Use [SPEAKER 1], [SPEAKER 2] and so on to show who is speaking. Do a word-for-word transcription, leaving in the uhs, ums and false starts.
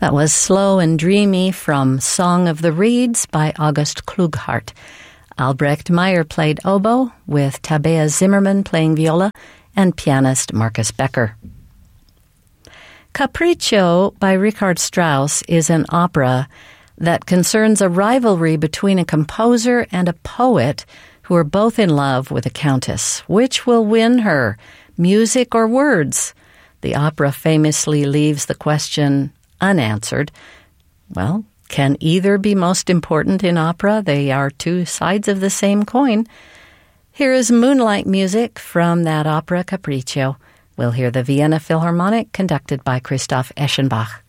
[SPEAKER 1] That was Slow and Dreamy from Song of the Reeds by August Klughart. Albrecht Meyer played oboe, with Tabea Zimmermann playing viola, and pianist Marcus Becker. Capriccio by Richard Strauss is an opera that concerns a rivalry between a composer and a poet who are both in love with a countess. Which will win her, music or words? The opera famously leaves the question unanswered. Well, can either be most important in opera? They are two sides of the same coin. Here is moonlight music from that opera Capriccio. We'll hear the Vienna Philharmonic conducted by Christoph Eschenbach.